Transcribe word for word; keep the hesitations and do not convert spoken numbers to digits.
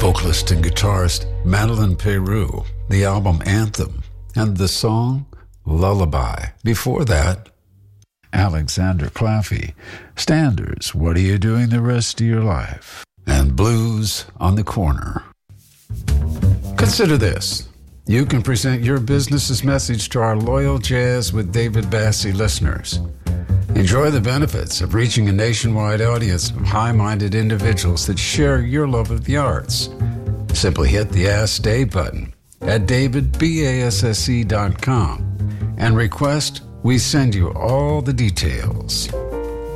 vocalist and guitarist Madeline Peru, the album Anthem, and the song Lullaby. Before that, Alexander Claffey, Standards, What Are You Doing the Rest of Your Life? And Blues on the Corner. Consider this. You can present your business's message to our loyal Jazz with David Bassie listeners. Enjoy the benefits of reaching a nationwide audience of high-minded individuals that share your love of the arts. Simply hit the Ask Dave button at david basse dot com and request we send you all the details.